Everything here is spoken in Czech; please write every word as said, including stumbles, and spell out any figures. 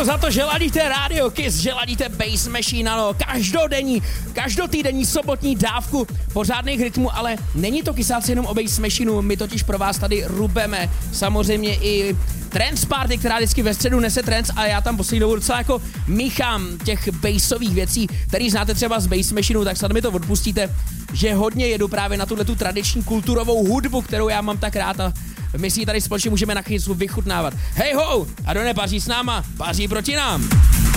Děkuji za to, že ladíte Radio Kiss, že ladíte Bass Machine, ano, každodenní, každotýdenní sobotní dávku pořádných rytmů, ale není to kysáci jenom o Bass Machineu, my totiž pro vás tady rubeme samozřejmě i trance party, která vždycky ve středu nese trance a já tam poslední dobu docela jako míchám těch bassových věcí, který znáte třeba z Bass Machineu, tak snad mi to odpustíte, že hodně jedu právě na tuhle tu tradiční kulturovou hudbu, kterou já mám tak rád a my si ji tady společně můžeme na chvíli vychutnávat. Hej ho, a kdo nepaří s náma, paří proti nám.